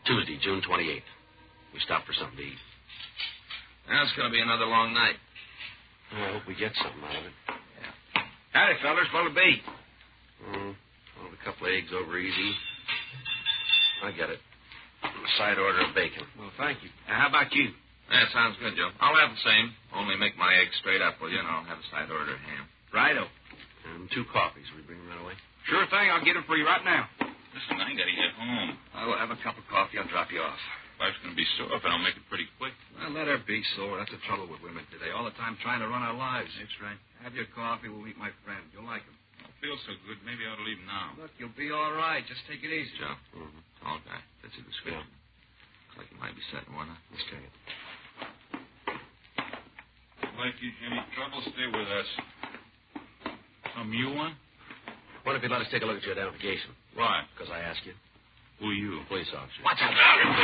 Tuesday, June 28th. We stop for something to eat. Now it's going to be another long night. I hope we get something out of it. Yeah. Howdy, fellas. What'll it be? Well, a couple of eggs over easy. I get it. A side order of bacon. Well, thank you. How about you? That sounds good, Joe. I'll have the same. Only make my eggs straight up, will you? And I'll have a side order of ham. Righto. And 2 coffees. We bring them right away? Sure thing. I'll get them for you right now. Listen, I gotta get home. I'll have a cup of coffee. I'll drop you off. Wife's gonna be sore if I don't make it pretty quick. Well, let her be sore. That's the trouble with women today. All the time trying to run our lives. That's right. Have your coffee. We'll meet my friend. You'll like him. I feel so good. Maybe I ought to leave now. Look, you'll be all right. Just take it easy. Joe. Tall guy. That's a description. Looks like he might be setting one up. Let's take it. Wife gives you any trouble, stay with us. Some you want? What if you'd let us take a look at your identification? Why? Because I asked you. Who are you? Police officer. Watch out.